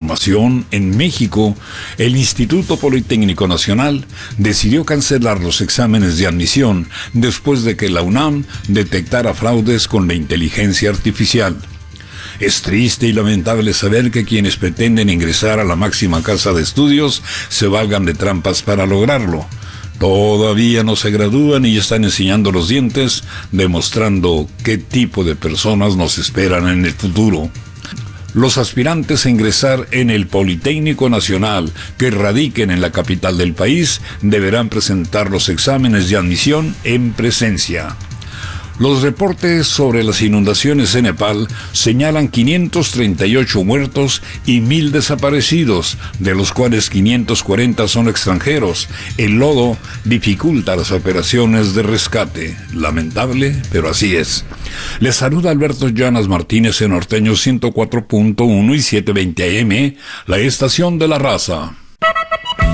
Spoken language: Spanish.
información, en México, el Instituto Politécnico Nacional decidió cancelar los exámenes de admisión después de que la UNAM detectara fraudes con la inteligencia artificial. Es triste y lamentable saber que quienes pretenden ingresar a la máxima casa de estudios se valgan de trampas para lograrlo. Todavía no se gradúan y ya están enseñando los dientes, demostrando qué tipo de personas nos esperan en el futuro. Los aspirantes a ingresar en el Politécnico Nacional que radiquen en la capital del país deberán presentar los exámenes de admisión en presencia. Los reportes sobre las inundaciones en Nepal señalan 538 muertos y 1,000 desaparecidos, de los cuales 540 son extranjeros. El lodo dificulta las operaciones de rescate. Lamentable, pero así es. Les saluda Alberto Llanas Martínez en Norteño 104.1 y 720 AM, la estación de la raza.